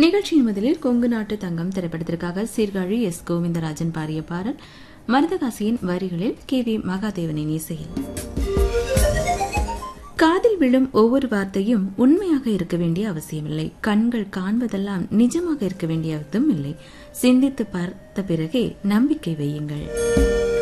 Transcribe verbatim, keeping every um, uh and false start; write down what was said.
நிகழ்ச்சியின் முதலில் கொங்கு நாட்டு தங்கம் திரைப்படத்திற்காக சீர்காழி எஸ் கோவிந்தராஜன் பாடிய பாடல் மருதகாசியின் வரிகளில் கே வி மகாதேவனின் இசையில். காதில் விழும் ஒவ்வொரு வார்த்தையும் உண்மையாக இருக்க வேண்டிய அவசியமில்லை. கண்கள் காண்பதெல்லாம் நிஜமாக இருக்க வேண்டியதும் இல்லை. சிந்தித்து பார்த்த பிறகே நம்பிக்கை வையுங்கள்.